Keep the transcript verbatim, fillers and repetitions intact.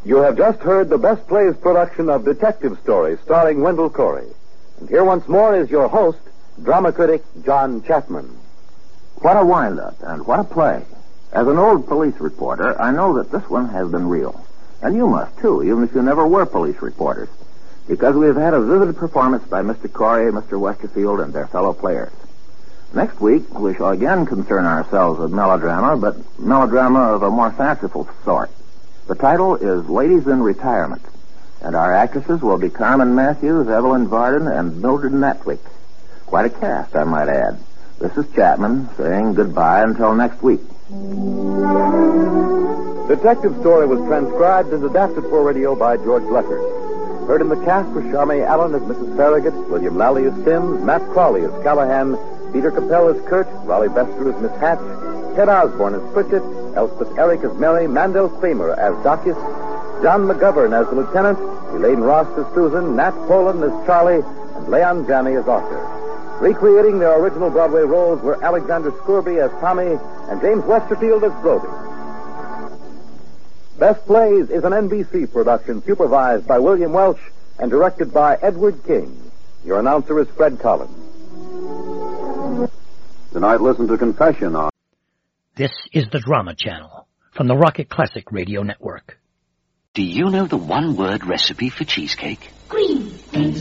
You have just heard the Best Plays production of Detective Story starring Wendell Corey. And here once more is your host, drama critic John Chapman. What a wind-up and what a play. As an old police reporter, I know that this one has been real. And you must, too, even if you never were police reporters. Because we have had a vivid performance by Mister Corey, Mister Westerfield, and their fellow players. Next week, we shall again concern ourselves with melodrama, but melodrama of a more fanciful sort. The title is Ladies in Retirement, and our actresses will be Carmen Matthews, Evelyn Varden, and Mildred Natwick. Quite a cast, I might add. This is Chapman saying goodbye until next week. Detective Story was transcribed and adapted for radio by George Leckert. Heard in the cast were Charmaine Allen as Missus Farragut, William Lally as Sims, Matt Crawley as Callahan, Peter Capell as Kurt, Raleigh Bester as Miss Hatch, Ted Osborne as Pritchett, Elspeth Eric as Mary, Mandel Kramer as Docus, John McGovern as the Lieutenant, Elaine Ross as Susan, Nat Poland as Charlie, and Leon Janney as Arthur. Recreating their original Broadway roles were Alexander Scourby as Tommy and James Westerfield as Brody. Best Plays is an N B C production supervised by William Welch and directed by Edward King. Your announcer is Fred Collins. Tonight, listen to Confession on... This is the Drama Channel from the Rocket Classic Radio Network. Do you know the one-word recipe for cheesecake? Green.